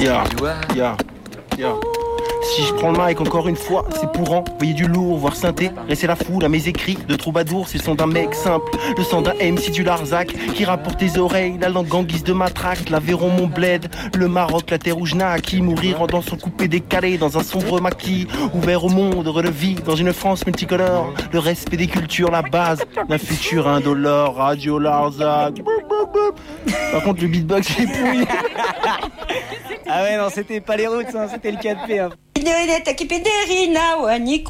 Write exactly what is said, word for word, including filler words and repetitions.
Ya, ya, ya. Si je prends le mic encore une fois, c'est pour envoyer du lourd, voire synthé, rester la foule à mes écrits de troubadour. C'est le son d'un mec simple, le son d'un M C du Larzac qui rappe pour tes oreilles, la langue en guise de matraque. L'Aveyron, mon bled, le Maroc, la terre où je naquis. Mourir en dansant coupé décalé dans un sombre maquis. Ouvert au monde, heureux de vie dans une France multicolore. Le respect des cultures, la base d'un futur indolore. Radio Larzac. Par contre le beatbox est pourri. Ah ouais non, c'était pas les routes, hein, c'était le quatre P. Hein.